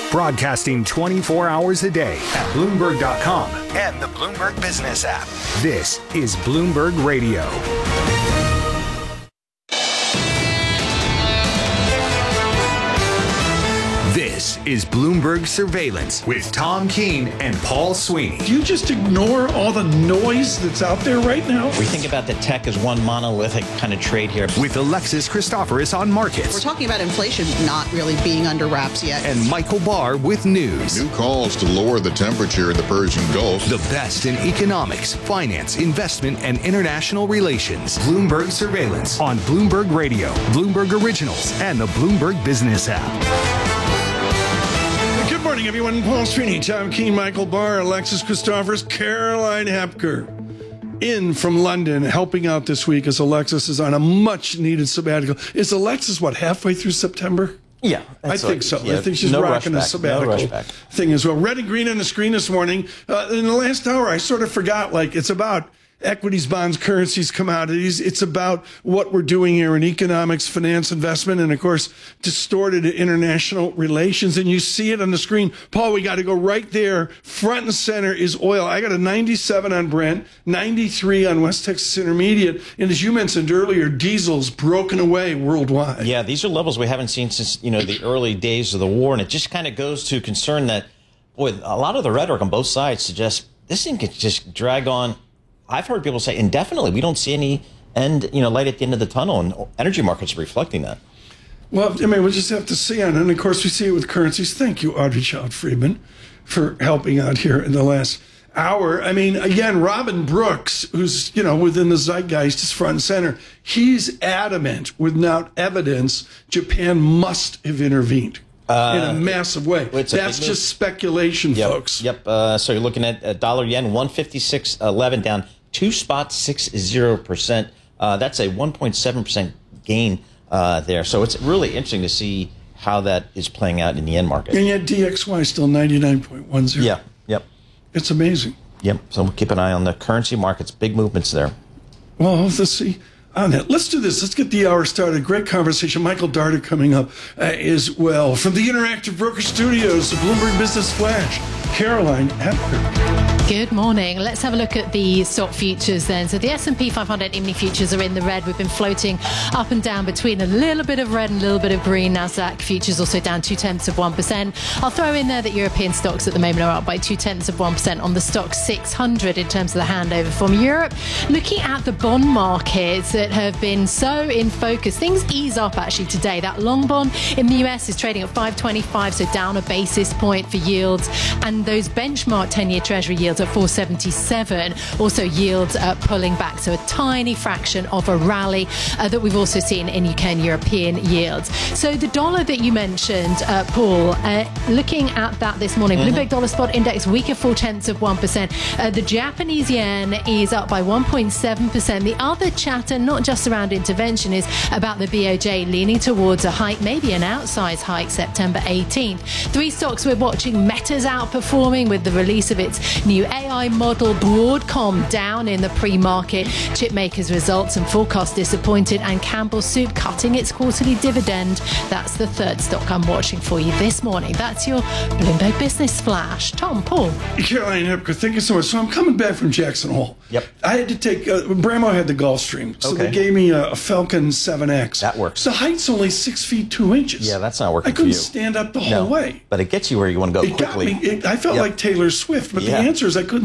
Broadcasting 24 hours a day at Bloomberg.com and the Bloomberg Business app. This is Bloomberg Radio. This is Bloomberg Surveillance with Tom Keene and Paul Sweeney. Do you just ignore all the noise that's out there right now? We think about the tech as one monolithic kind of trade here. With Alexis Christoforous on markets. We're talking about inflation not really being under wraps yet. And Michael Barr with news. New calls to lower the temperature in the Persian Gulf. The best in economics, finance, investment, and international relations. Bloomberg Surveillance on Bloomberg Radio, Bloomberg Originals, and the Bloomberg Business app. Good morning, everyone. Paul Sweeney, Tom Keene, Michael Barr, Alexis Christoforous, Caroline Hepker in from London, helping out this week as Alexis is on a much-needed sabbatical. Is Alexis, halfway through September? Yeah. I think so. Yeah, I think she's rocking a sabbatical thing as well. Red and green on the screen this morning. In the last hour, I sort of forgot, it's about equities, bonds, currencies, commodities. It's about what we're doing here in economics, finance, investment, and, of course, distorted international relations. And you see it on the screen. Paul, we got to go right there. Front and center is oil. I got a 97 on Brent, 93 on West Texas Intermediate. And as you mentioned earlier, diesel's broken away worldwide. Yeah, these are levels we haven't seen since, the early days of the war. And it just kind of goes to concern that, a lot of the rhetoric on both sides suggests this thing could just drag on. I've heard people say indefinitely. We don't see any end, light at the end of the tunnel, and energy markets are reflecting that. Well, we'll just have to see on it. And, of course, we see it with currencies. Thank you, Audrey Child-Friedman, for helping out here in the last hour. Again, Robin Brooks, who's, within the zeitgeist, is front and center. He's adamant, without evidence, Japan must have intervened. In a massive way. That's just speculation, folks. Yep. So you're looking at dollar yen, 156.11, down 2.60%. That's a 1.7% gain there. So it's really interesting to see how that is playing out in the yen market. And yet DXY still 99.10. Yeah. Yep. It's amazing. Yep. So we'll keep an eye on the currency markets. Big movements there. Well, let's see. On that. Let's do this. Let's get the hour started. Great conversation. Michael Darter coming up as well. From the Interactive Broker Studios, the Bloomberg Business Flash, Caroline Hepker. Good morning. Let's have a look at the stock futures then. So the S&P 500 mini futures are in the red. We've been floating up and down between a little bit of red and a little bit of green. Nasdaq futures also down 0.2%. I'll throw in there that European stocks at the moment are up by 0.2% on the stock 600 in terms of the handover from Europe. Looking at the bond markets that have been so in focus, things ease up actually today. That long bond in the US is trading at 525, so down a basis point for yields. And those benchmark 10-year Treasury yields at 477. Also yields pulling back, so a tiny fraction of a rally that we've also seen in UK and European yields. So the dollar that you mentioned, Paul, looking at that this morning, Bloomberg Dollar Spot Index weaker 0.4%. The Japanese yen is up by 1.7%. The other chatter, not just around intervention, is about the BOJ leaning towards a hike, maybe an outsized hike, September 18th. Three stocks we're watching. Meta's outperforming with the release of its new AI model. Broadcom down in the pre-market. Chipmakers results and forecast disappointed. And Campbell Soup cutting its quarterly dividend. That's the third stock I'm watching for you this morning. That's your Bloomberg Business Flash. Tom, Paul. Caroline Hepker, thank you so much. So I'm coming back from Jackson Hole. Yep. I had to take, Bramo had the Gulfstream, so they gave me a Falcon 7X. That works. The height's only 6 feet 2 inches. Yeah, that's not working for you. I couldn't stand up the whole way. But it gets you where you want to go quickly. I felt like Taylor Swift, but the answer is I couldn't